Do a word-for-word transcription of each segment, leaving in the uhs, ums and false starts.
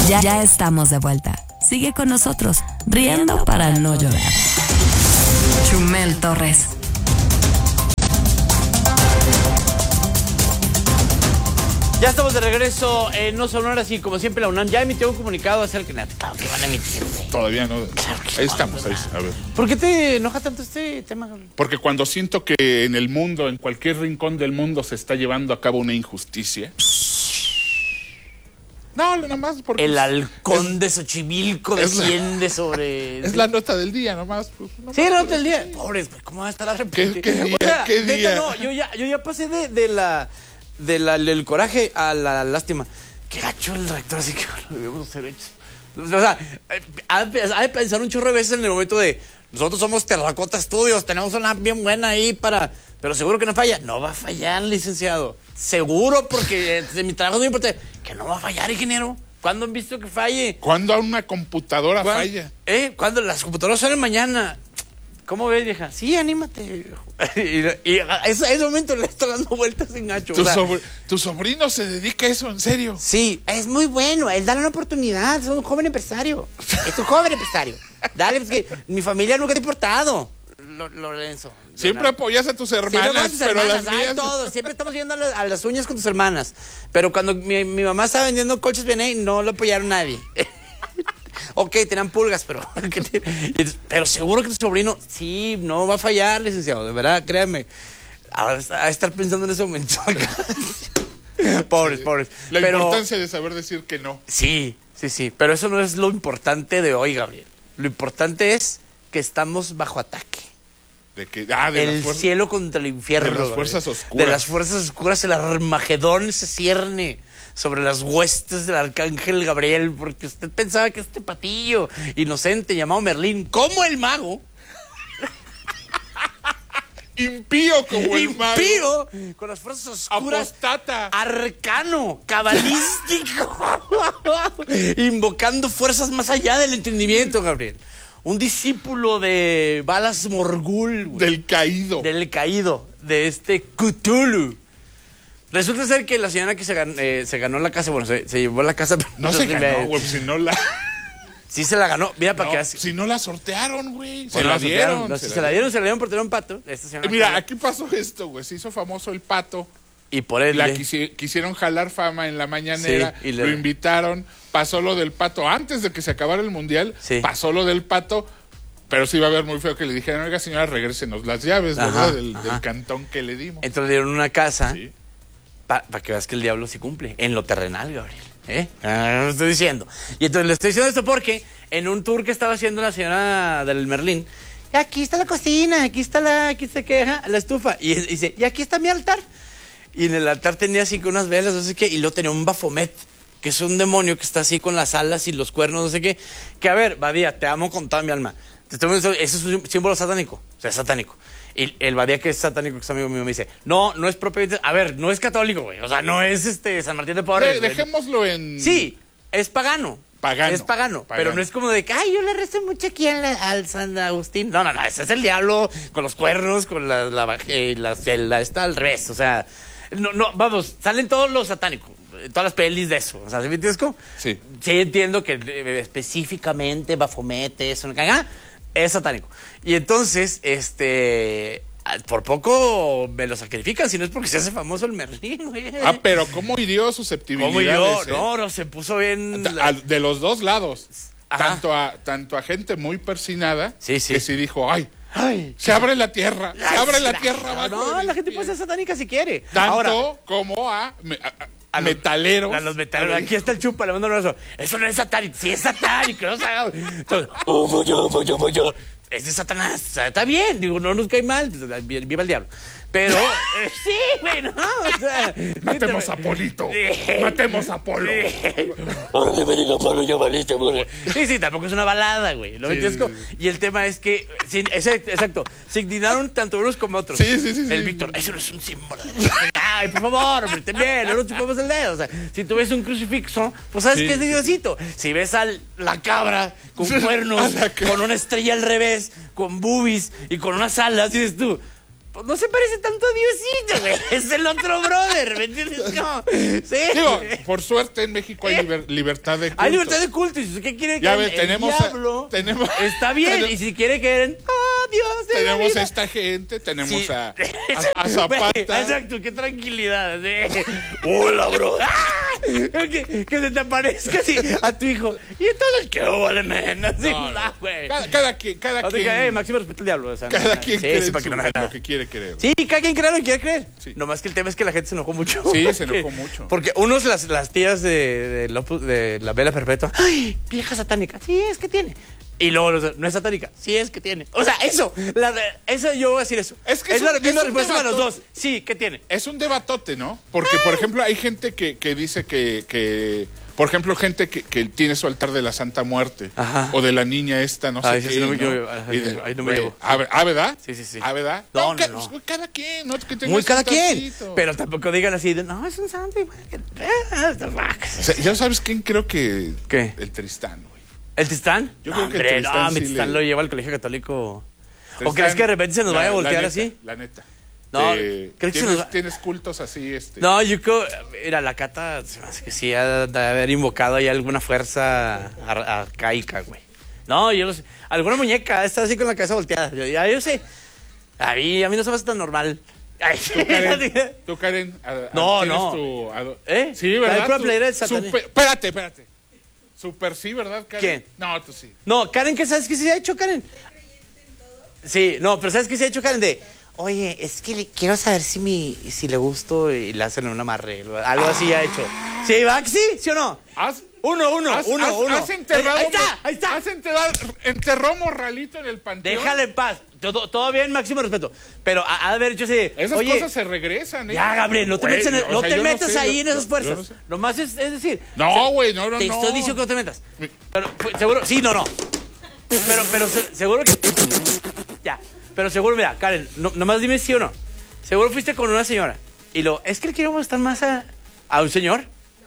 Ya, ya estamos de vuelta. Sigue con nosotros, riendo para no llorar. Chumel Torres. Ya estamos de regreso en No Sonoras y como siempre la UNAM ya emitió un comunicado acerca de claro que van a emitir. Todavía no. Claro que ahí no, estamos, no, ahí, a ver. ¿Por qué te enoja tanto este tema? Porque cuando siento que en el mundo, en cualquier rincón del mundo se está llevando a cabo una injusticia. No, nada más porque... El halcón es, de Xochimilco desciende la, sobre... Es la nota del día, nomás. Pues, no sí, la nota del día. Pobres, ¿cómo va a estar la repente? ¿Qué, qué día? O sea, ¿Qué día? No, yo ya, yo ya pasé de, de la... De la, del coraje a la lástima. Qué gacho el rector, así que bueno, debemos ser hechos. O sea, ha de pensar un chorro de veces en el momento de nosotros somos Terracota Studios, tenemos una bien buena ahí para... Pero seguro que no falla. No va a fallar, licenciado. Seguro, porque de mi trabajo es muy importante. Que no va a fallar, ingeniero. ¿Cuándo han visto que falle? ¿Cuándo una computadora ¿Cuándo, falla? ¿Eh? ¿Cuándo las computadoras salen mañana? ¿Cómo ves, vieja? Sí, anímate. y, y a ese, a ese momento le está dando vueltas en gacho. ¿Tu, o sea, sobr ¿Tu sobrino se dedica a eso en serio? Sí, es muy bueno. Él dale una oportunidad. Es un joven empresario. Es un joven empresario. Dale, pues que mi familia nunca te ha importado. Lorenzo. Siempre apoyas a tus hermanas, a tus pero hermanas, las mías... Ay, todos. Siempre estamos yendo a, la, a las uñas con tus hermanas. Pero cuando mi, mi mamá estaba vendiendo colches B N A, no lo apoyaron nadie. Ok, tenían pulgas, pero... pero seguro que tu sobrino... Sí, no va a fallar, licenciado. De verdad, créame. Ahora va a estar pensando en ese momento. Pobres, pobres. La pero, importancia de saber decir que no. Sí, sí, sí. Pero eso no es lo importante de hoy, Gabriel. Lo importante es que estamos bajo ataque. De que, ah, de el cielo contra el infierno. De las fuerzas oscuras. De las fuerzas oscuras, el Armagedón se cierne sobre las huestes del arcángel Gabriel, porque usted pensaba que este patillo inocente llamado Merlín, como el mago, impío como el impío, mago, impío, con las fuerzas oscuras, apostata, arcano, cabalístico, invocando fuerzas más allá del entendimiento, Gabriel. Un discípulo de Balas Morgul. Güey. Del caído. Del caído. De este Cthulhu. Resulta ser que la señora que se ganó, eh, se ganó la casa, bueno, se, se llevó la casa. Pero no se ganó, güey, si no la... Sí se la ganó. Mira, para no, que hace... Si no la sortearon, güey. Se, se la, la dieron. No, se, se la la dieron, se la dieron por tener un pato. Esta eh, mira, aquí pasó esto, güey. Se hizo famoso el pato. Y por él. La quisi quisieron jalar fama en la mañanera. Sí, y le... Lo invitaron. Pasó lo del pato. Antes de que se acabara el mundial, sí. Pasó lo del pato. Pero sí iba a ver muy feo que le dijeran, oiga, señora, regrésenos las llaves, ajá, ¿verdad? Del, del cantón que le dimos. Entonces le dieron una casa, sí, para pa que veas que el diablo sí cumple, en lo terrenal, Gabriel. ¿Eh? Ah, lo estoy diciendo. Y entonces le estoy diciendo esto porque en un tour que estaba haciendo la señora del Merlín, aquí está la cocina, aquí está la, aquí está que, ajá, la estufa. Y, y dice, y aquí está mi altar. Y en el altar tenía así con unas velas, no sé qué, y luego tenía un Baphomet, que es un demonio que está así con las alas y los cuernos, no sé qué. Que a ver, Badía, te amo con toda mi alma. Eso es un símbolo satánico, o sea, es satánico. Y el Badía, que es satánico, que es amigo mío, me dice, no, no es propiamente, a ver, no es católico, güey, o sea, no es este San Martín de Porres. De, dejémoslo en... Sí, es pagano. Pagano. Es pagano, pagano, pero no es como de que, ay, yo le rezo mucho aquí a la, al San Agustín. No, no, no, ese es el diablo con los cuernos, con la, la, eh, la celda, está al revés, o sea, no, no, vamos, salen todos los satánicos. Todas las pelis de eso, o sea, ¿sí me entiendes cómo? Sí. Sí entiendo que eh, específicamente Baphomet, eso, ¿no? Es satánico. Y entonces, este, por poco me lo sacrifican, si no es porque se hace famoso el Merlín, güey. Ah, pero ¿cómo hirió susceptibilidades? ¿Cómo hirió? Eh? No, no, se puso bien... De, de los dos lados. Tanto a, tanto a gente muy persinada, sí, sí, que sí dijo, ay, Ay, se abre la tierra, se ay, abre la tierra. No, no la gente puede ser satánica si quiere. Tanto Ahora, como a... a, a A los, metaleros. A los metaleros. Aquí está el chupa, le mando un abrazo. Eso no es satánico. Sí es satánico. No sabe. Entonces, oh, voy yo, voy yo, voy yo. Es de Satanás. O sea, está bien. Digo, no nos cae mal. Viva el diablo. Pero, eh, sí, güey, no. O sea, matemos a Polito. Matemos a Polo. Órale, venga, Polo, ya valiste, güey. Sí, sí, tampoco es una balada, güey. ¿Lo sí, entiendes? Sí, sí. Y el tema es que, sí, exacto, exacto, se indignaron tanto unos como otros. Sí, sí, sí. El sí. Víctor, eso no es un símbolo. Ay, por favor, hombre, también, no nos chupamos el dedo. O sea, si tú ves un crucifixo, pues sabes sí. que es de Diosito. Si ves a la cabra con cuernos, con una estrella al revés, con boobies y con unas alas, dices tú, pues no se parece tanto a Diosito, güey. Es el otro brother, ¿me entiendes? No, sí. Digo, por suerte en México hay liber, libertad de culto. Hay libertad de culto. ¿Y qué quiere que ya el, ves, tenemos, el diablo? Tenemos, está bien. Tenemos, y si quiere que oh, Dios de tenemos la a esta gente, tenemos sí. a, a, a Zapata. Exacto, qué tranquilidad. ¿Sí? Hola, bro. que, que se te aparezca así a tu hijo. Y entonces, ¿qué vale, men? Así, no, no. güey. Cada, cada quien, cada o sea, quien. Que, eh, máximo respeto al diablo. O sea, cada no, quien sí, cree sí, en para que su, no me lo que quiere creer. Sí, cada quien cree lo que quiere creer. Sí. Nomás que el tema es que la gente se enojó mucho. Sí, se porque, enojó mucho. Porque unos, las, las tías de, de, de, de la vela perpetua, ¡ay, vieja satánica! Sí, es que tiene. Y luego, no es satánica. Sí, es que tiene. O sea, eso. La, eso yo voy a decir eso. Es que es, es la un, misma es respuesta para los debato. dos. Sí, ¿qué tiene? Es un debatote, ¿no? Porque, por ejemplo, hay gente que, que dice que, que... Por ejemplo, gente que, que tiene su altar de la Santa Muerte. Ajá. O de la niña esta, no sé Ay, qué. sí, no me ¿no? llevo, ay, de, ahí no me güey, llevo. ¿Ah, ¿ah, verdad? Sí, sí, sí. ¿Ah, verdad? No, ca- no, no. Pues, cada quien, ¿no? Que tenga Muy su cada quien. altarcito. Pero tampoco digan así de, no, es un santo. Y, O sea, ¿ya sabes quién creo que...? ¿Qué? El Tristán, güey. ¿El Tristán? Yo no, creo que el hombre, Tristán no, mi sí Tristán le- lo lleva al colegio católico. Tristán, ¿O crees que de repente se nos la- vaya a voltear la neta, así? La neta. No, Eh, ¿crees que se ¿tienes, nos va- tienes cultos así, este... No, yo creo, mira, la Cata, se me hace que sí ha de haber invocado ahí alguna fuerza ar- arcaica, güey. No, yo no sé. Alguna muñeca, está así con la cabeza volteada. Yo, ya, yo sé. A mí, a mí no se me hace tan normal. Ay, ¿Tú, Karen? ¿Tú, Karen a- a- No, tienes no. tu ado- ¿Eh? Sí, La ¿verdad? pura Tú- playera del Satanás. super- Espérate, espérate. Super sí, ¿verdad, Karen? ¿Quién? No, tú sí. No, Karen, ¿qué sabes qué se ha hecho, Karen? Sí, no, pero ¿sabes qué se ha hecho, Karen? De, oye, es que le, quiero saber si mi, si le gusto y le hacen un amarre. Algo así ha hecho. ¿Sí, va? ¿Sí? ¿Sí o no? ¿Has, Uno, uno, has, uno, has- uno. has enterrado... Ahí está, ahí está. Has enterrado, enterró morralito en el panteón. Déjale en paz. Todo, todo bien, máximo respeto. Pero a, a ver, yo sé. Esas oye, cosas se regresan, ¿eh? ya, Gabriel, no te Güey, metas, en el- o no sea, te yo metas sé, ahí yo- en esas yo- fuerzas. yo no sé. Nomás es, es decir. No, güey, no, no, Te no. estoy diciendo que no te metas. Mi- Pero, pues, seguro, sí, no, no. Pero, pero se- seguro que. Ya. Pero seguro, mira, Karen, no, nomás dime sí o no. Seguro fuiste con una señora. Y lo, es que le quiero gustar más a, a un señor.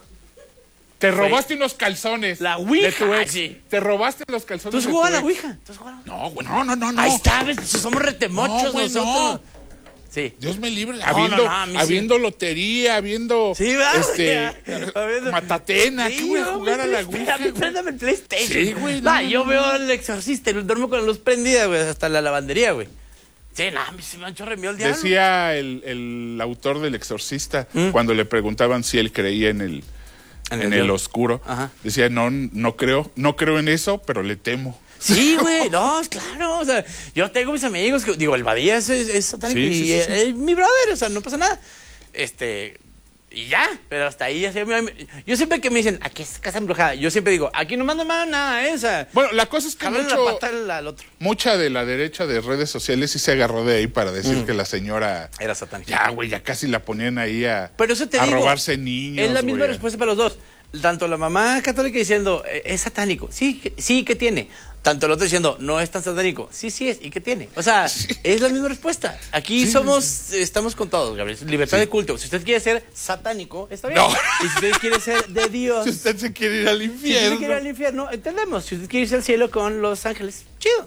Te robaste unos calzones. La ouija, de tu ex. sí. Te robaste los calzones. ¿Tú has de jugado a tu la ex. ouija? ¿Tú has jugado a la No, güey, no, no, no, no. Ahí está, ves, somos retemochos No, güey, nosotros. no. Sí. Dios me libre. No, habiendo no, no, a mí sí. habiendo lotería, habiendo Sí, ¿verdad? este Habiendo- matatena, Sí, ¿qué voy a no, jugar a la espérame, ouija? güey? préndame el PlayStation. Sí, güey, Va, no, yo no, veo no. el exorcista y duermo con la luz prendida, güey, hasta la lavandería, güey. Sí, no, a mí se me ha hecho remio el diablo. Decía el, el autor del Exorcista ¿Mm? cuando le preguntaban si él creía en el En en, el el, diablo. oscuro. Ajá. Decía, "No, no creo, no creo en eso, pero le temo." Sí, güey, no, claro, o sea, yo tengo mis amigos que, digo, el Badía es, es, es satánico Sí, y sí, sí, es, sí. es mi brother, o sea, no pasa nada. Este, y ya, pero hasta ahí ya sé, mi- yo siempre que me dicen, aquí es casa embrujada, yo siempre digo, aquí no mando nada, ¿eh? O sea, Bueno, la cosa es que jalarle mucho, la pata al, al otro. mucha de la derecha de redes sociales sí se agarró de ahí para decir que la señora Era satánico. ya, güey, ya casi la ponían ahí a, Pero eso te a digo, robarse niños. es la misma güey. respuesta para los dos. Tanto la mamá católica diciendo, eh, es satánico. Sí, que- sí, ¿qué tiene? Tanto el otro diciendo, no es tan satánico. Sí, sí es. ¿Y qué tiene? O sea, es la misma respuesta. Aquí Sí, somos, estamos con todos, Gabriel. Libertad Sí. de culto. Si usted quiere ser satánico, está bien. No. Y si usted quiere ser de Dios, Si usted se quiere ir al si usted infierno. quiere ir al infierno, entendemos. Si usted quiere irse al cielo con los ángeles, chido.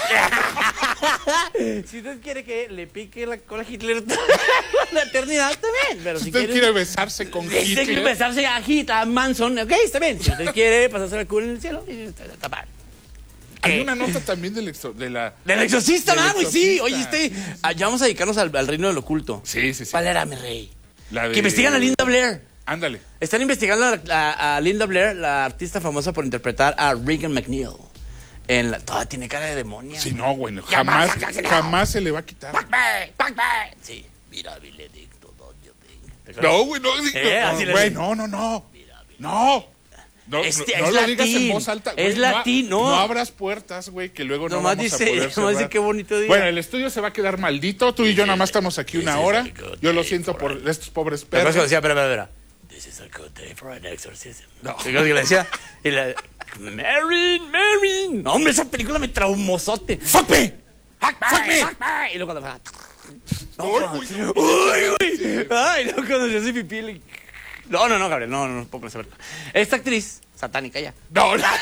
Si usted quiere que le pique la cola a Hitler la eternidad, está bien. Pero Si si, usted quiere... quiere besarse con Si usted quiere Hitler. besarse a Hit, a Manson, ok, está bien. Si usted quiere pasarse la cura en el cielo, está, está mal. Hay ¿Qué? una nota también del exor- de la Del exorcista, del ¿verdad, güey? Sí, exorcista. oye, este, ah, ya vamos a dedicarnos al, al reino del oculto. Sí, sí, sí. ¿Cuál era, mi rey? La de- Que investigan a Linda Blair. Ándale. Están investigando a, a- a Linda Blair, la artista famosa por interpretar a Regan McNeil. En la, toda tiene cara de demonia. Sí, no, güey, no, jamás, jamás se le va a quitar. Sí. Mira, Benedicto, don't you think? No, güey, no, Eh, así no, le güey, dice. no, no, no. No. No, Este, no, no es lo digas latín, en voz alta. es güey, no a- latín, no. No abras puertas, güey, que luego no Nomás vamos dice- a poder nomás cerrar. dice qué bonito día. Bueno, el estudio se va a quedar maldito. Tú y yo nada más estamos aquí una hora. Yo lo siento por estos pobres Pero perros. que decía, espera, espera, espera. This is a good day for an exorcism. No. ¿Qué cosa que le decía? Y le... Marin, Marin. No, hombre, esa película me traumosote. ¡Fuck me! ¡Fuck me! Y luego cuando... No, Uy, cuando- güey, ¡Uy, güey! Ay, luego cuando yo soy pipí... le- No, no, no, Gabriel, no, no, no puedo saber. Esta actriz, satánica ya. No, no.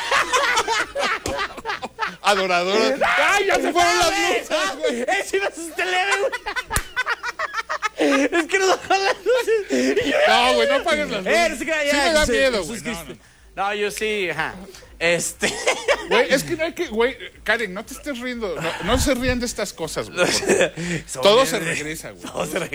Adoradora. ¡Ay, ya se fueron las luces, güey! ¡Ese me asusté leve, güey! Es que no apagan las luces. No, güey, no apagues las luces. Eh, sí, sí me da miedo, güey. No, no. no, yo sí, ajá. Este. Güey, es que no hay que, güey, Karen, no te estés riendo. No, no se rían de estas cosas, güey. Todo se regresa, güey. Todo se regresa.